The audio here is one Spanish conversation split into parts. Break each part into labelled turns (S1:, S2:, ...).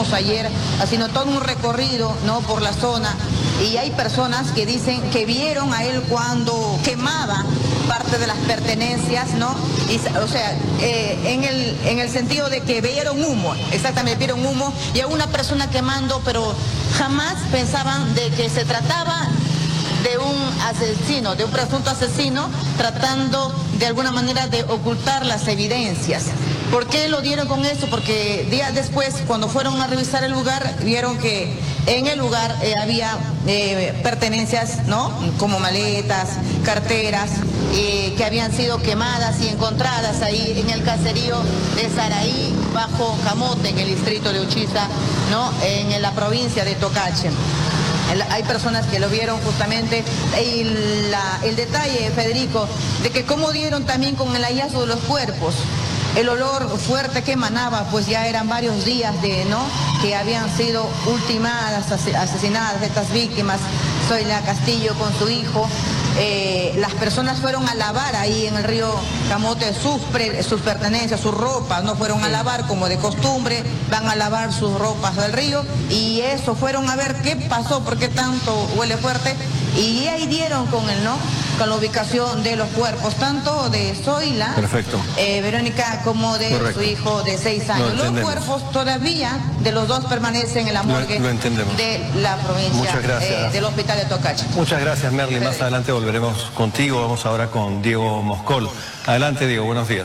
S1: estuvimos ayer haciendo todo un recorrido, ¿no?, por la zona, y hay personas que dicen que vieron a él cuando quemaba parte de las pertenencias, ¿no? Y, o sea, en el sentido de que vieron humo, exactamente, vieron humo, y a una persona quemando, pero jamás pensaban de que se trataba de un asesino, de un presunto asesino, tratando de alguna manera de ocultar las evidencias. ¿Por qué lo dieron con eso? Porque días después, cuando fueron a revisar el lugar, vieron que en el lugar había pertenencias, ¿no?, como maletas, carteras, que habían sido quemadas y encontradas ahí en el caserío de Saraí, bajo Camote, en el distrito de Uchiza, ¿no?, en la provincia de Tocache. Hay personas que lo vieron justamente, y el detalle, Federico, de que cómo dieron también con el hallazgo de los cuerpos. El olor fuerte que emanaba, pues ya eran varios días que habían sido ultimadas, asesinadas estas víctimas. Zoila Castillo con su hijo. Las personas fueron a lavar ahí en el río Camote sus pertenencias, sus ropas, no fueron a lavar como de costumbre, van a lavar sus ropas del río, y eso, fueron a ver qué pasó, por qué tanto huele fuerte, y ahí dieron con con la ubicación de los cuerpos, tanto de Zoila, Verónica, como de su hijo de 6 años. Los cuerpos todavía de los dos permanecen en la morgue de la provincia, del hospital de Tocache.
S2: Muchas gracias, Merly. Más adelante volveremos contigo. Vamos ahora con Diego Moscol. Adelante, Diego, buenos días.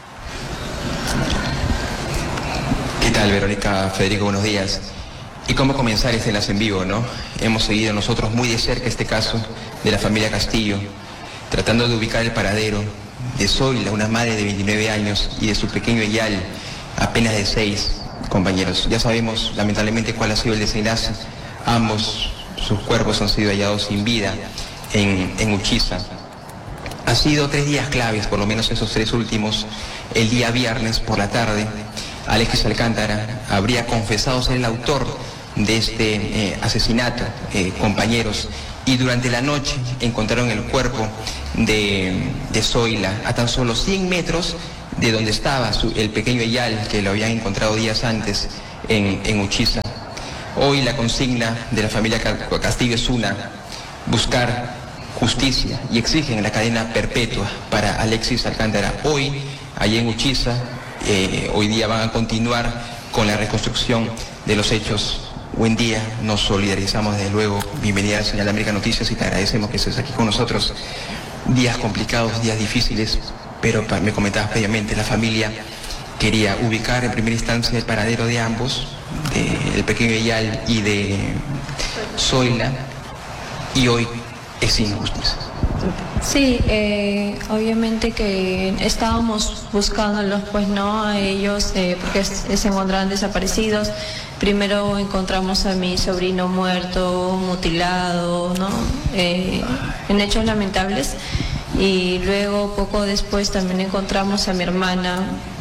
S3: ¿Qué tal, Verónica? Federico, buenos días. ¿Y cómo comenzar este enlace en vivo, no? Hemos seguido nosotros muy de cerca este caso de la familia Castillo, tratando de ubicar el paradero de Zoila, una madre de 29 años, y de su pequeño Eyal, apenas de 6, compañeros. Ya sabemos, lamentablemente, cuál ha sido el desenlace. Ambos, sus cuerpos han sido hallados sin vida en Uchiza. Ha sido 3 días claves, por lo menos esos 3 últimos. El día viernes por la tarde, Alexis Alcántara habría confesado ser el autor de este asesinato, compañeros, y durante la noche encontraron el cuerpo de Zoila a tan solo 100 metros de donde estaba el pequeño Eyal, que lo habían encontrado días antes en Uchiza. Hoy la consigna de la familia Castillo es una: buscar justicia, y exigen la cadena perpetua para Alexis Alcántara. Hoy, allá en Uchiza, hoy día van a continuar con la reconstrucción de los hechos. Buen día, nos solidarizamos desde luego. Bienvenida a la señal de América Noticias, y te agradecemos que estés aquí con nosotros. Días complicados, días difíciles, pero me comentabas previamente, la familia quería ubicar en primera instancia el paradero de ambos, del pequeño Eyal y de Zoila, y hoy es injusticia.
S4: Sí, obviamente que estábamos buscándolos, pues no, a ellos, porque se encontraban desaparecidos. Primero encontramos a mi sobrino muerto, mutilado, ¿no? En hechos lamentables. Y luego, poco después, también encontramos a mi hermana.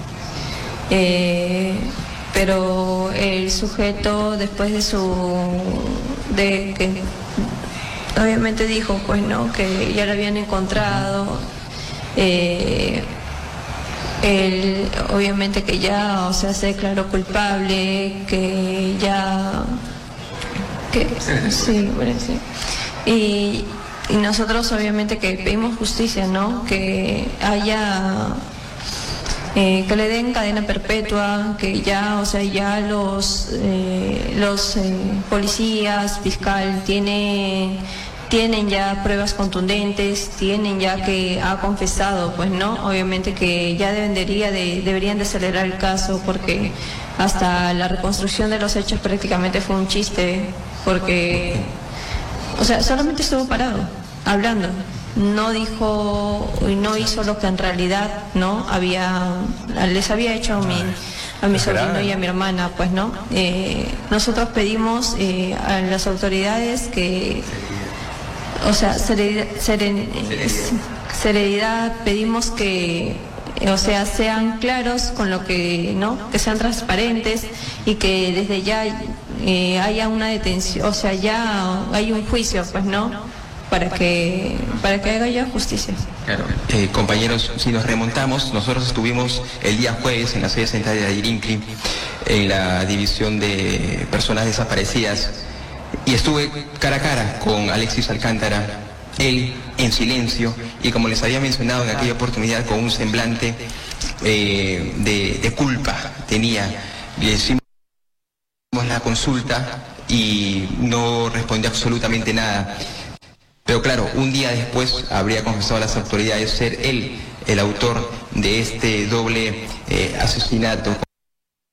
S4: Pero el sujeto, después de que obviamente dijo, pues no, que ya lo habían encontrado. Él obviamente que ya, se declaró culpable, que ya, sí, bueno, sí. Y nosotros obviamente que pedimos justicia, ¿no? Que haya, que le den cadena perpetua, que ya, ya los policías, fiscal tienen ya pruebas contundentes, tienen ya que ha confesado, pues no, obviamente que ya deberían de acelerar el caso, porque hasta la reconstrucción de los hechos prácticamente fue un chiste, porque, solamente estuvo parado, hablando, no dijo y no hizo lo que en realidad no les había hecho a mi sobrino y a mi hermana, pues no. Nosotros pedimos a las autoridades que, serenidad, pedimos que, sean claros con lo que, ¿no? Que sean transparentes, y que desde ya haya una detención, ya hay un juicio, pues no, para que haya justicia.
S3: Claro. Compañeros, si nos remontamos, nosotros estuvimos el día jueves en la sede central de Ayirincli, en la división de personas desaparecidas y estuve cara a cara con Alexis Alcántara, él en silencio y, como les había mencionado en aquella oportunidad, con un semblante de culpa tenía. Le hicimos la consulta y no respondió absolutamente nada. Pero claro, un día después habría confesado a las autoridades ser él el autor de este doble asesinato.